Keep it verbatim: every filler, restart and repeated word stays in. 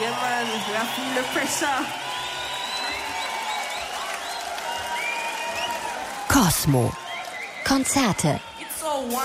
Yeah, man, we are feeling the pressure. Cosmo. Konzerte.